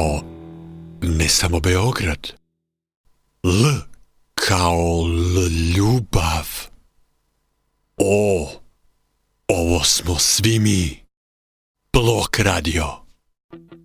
kao ne samo Beograd. L kao ljubav. O, ovo smo svi mi. Blok Radio.